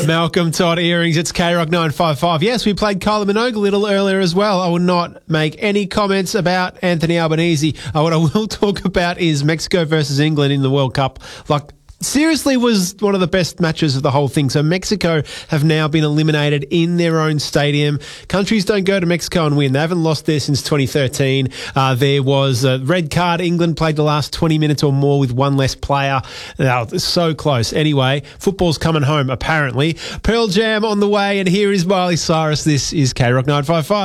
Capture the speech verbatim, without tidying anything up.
Malcolm Todd Earrings, it's K Rock nine five five. Yes, we played Kylie Minogue a little earlier as well. I will not make any comments about Anthony Albanese. Uh, what I will talk about is Mexico versus England in the World Cup. Like, seriously was one of the best matches of the whole thing. So Mexico have now been eliminated in their own stadium. Countries don't go to Mexico and win. They haven't lost there since twenty thirteen. Uh, there was a red card. England played the last twenty minutes or more with one less player. Oh, so close. Anyway, football's coming home, apparently. Pearl Jam on the way, and here is Miley Cyrus. This is K Rock nine five five.